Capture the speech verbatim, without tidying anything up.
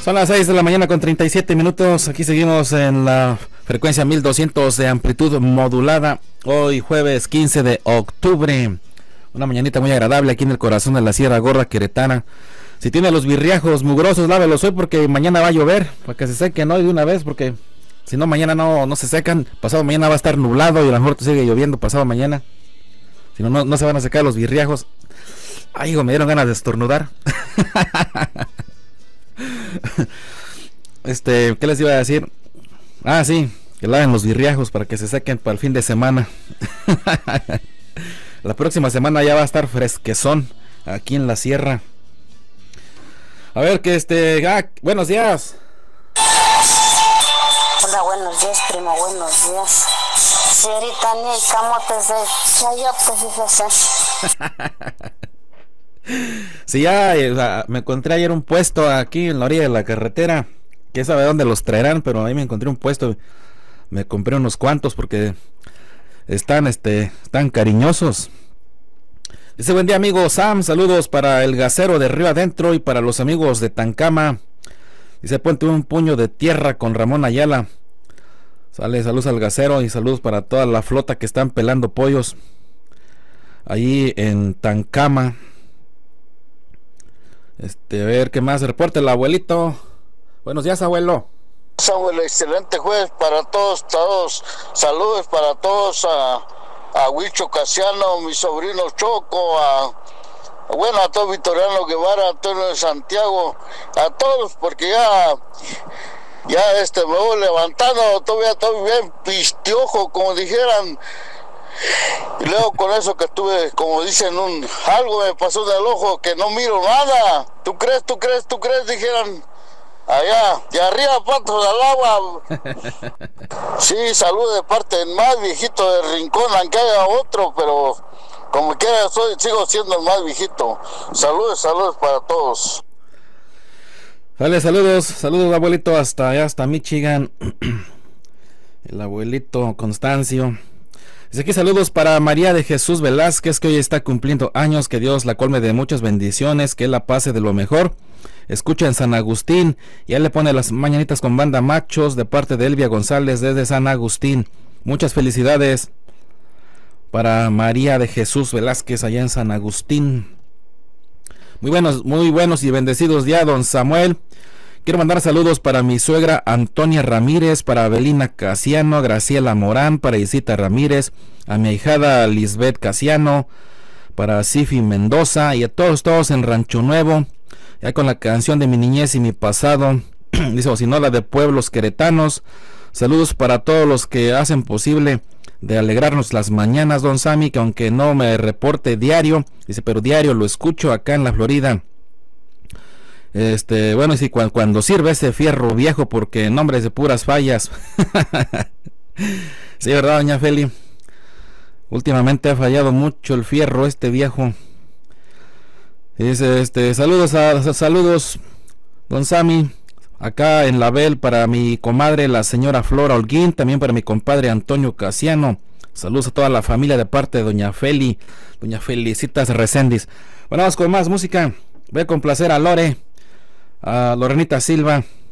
Son las seis de la mañana con treinta y siete minutos. Aquí seguimos en la frecuencia mil doscientos de amplitud modulada. Hoy jueves quince de octubre. Una mañanita muy agradable aquí en el corazón de la Sierra Gorda Queretana. Si tiene los birriajos mugrosos, lávelos hoy porque mañana va a llover. Para que se sequen hoy de una vez, porque si no mañana no, no se secan. Pasado mañana va a estar nublado y a lo mejor sigue lloviendo pasado mañana. Si no, no, no se van a secar los birriajos. Ay, hijo, me dieron ganas de estornudar. Este, ¿qué les iba a decir? Ah, sí, que laven los birriajos para que se sequen para el fin de semana. La próxima semana ya va a estar fresquezón aquí en la sierra. A ver, que este... Ah, buenos días. Hola, buenos días, primo, buenos días. Señorita, ni camotes de chayotes, fíjese. Sí, ya eh, me encontré ayer un puesto aquí en la orilla de la carretera. Que sabe dónde los traerán, pero ahí me encontré un puesto. Me compré unos cuantos porque están, este, están cariñosos. Dice: buen día, amigo Sam. Saludos para el gasero de Río Adentro y para los amigos de Tancama. Dice: ponte un puño de tierra con Ramón Ayala. Sale, saludos al gasero y saludos para toda la flota que están pelando pollos ahí en Tancama. Este, a ver, ¿qué más? Reporte el abuelito. Buenos días, abuelo. Abuelo, excelente jueves para todos, todos. Saludos para todos, a, a Huicho Casiano, mi sobrino Choco, a, bueno, a todo Victoriano Guevara, a Antonio de Santiago, a todos, porque ya, ya este, me voy levantando, todavía estoy bien pistiojo, como dijeran. Y luego con eso que tuve, como dicen, un algo me pasó en el ojo que no miro nada. ¿Tú crees, tú crees, tú crees? Dijeran allá, de arriba patos al agua. Sí, salud de parte del más viejito del rincón, aunque haya otro, pero como quiera soy, sigo siendo el más viejito. Saludos, saludos para todos. Vale, saludos, saludos abuelito hasta allá, hasta Michigan. El abuelito Constancio. Dice aquí: saludos para María de Jesús Velázquez, que hoy está cumpliendo años, que Dios la colme de muchas bendiciones, que la pase de lo mejor. Escucha en San Agustín, y él le pone las mañanitas con banda Machos, de parte de Elvia González desde San Agustín. Muchas felicidades para María de Jesús Velázquez allá en San Agustín. Muy buenos, muy buenos y bendecidos días, don Samuel. Quiero mandar saludos para mi suegra Antonia Ramírez, para Abelina Casiano, Graciela Morán, para Isita Ramírez, a mi ahijada Lisbeth Casiano, para Sifi Mendoza y a todos, todos en Rancho Nuevo, ya con la canción de mi niñez y mi pasado, dice, o si no, la de Pueblos Queretanos. Saludos para todos los que hacen posible de alegrarnos las mañanas, don Sammy, que aunque no me reporte diario, dice, pero diario lo escucho acá en la Florida. Este, bueno, sí, cuando, cuando sirve ese fierro viejo, porque nombres de puras fallas. Sí, ¿verdad, doña Feli? Últimamente ha fallado mucho el fierro este viejo. Dice, este, saludos a, saludos, don Sammy, acá en La Bel, para mi comadre, la señora Flora Holguín, también para mi compadre Antonio Casiano. Saludos a toda la familia de parte de doña Feli, doña Felicitas Recendis. Bueno, vamos con más música. Voy a complacer a Lore, a Lorenita Silva.